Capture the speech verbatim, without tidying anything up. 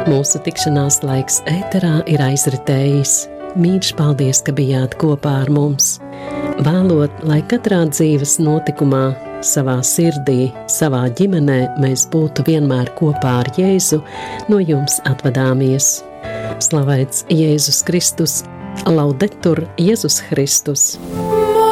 Mūsu tikšanās laiks ēterā ir aizritējis. Mīļš, paldies, ka bijāt kopā ar mums. Vēlot, lai katrā dzīves notikumā, savā sirdī, savā ģimenē mēs būtu vienmēr kopā ar Jēzu, no jums atvadāmies. Slavēts Jēzus Kristus, laudetur Jēzus Kristus.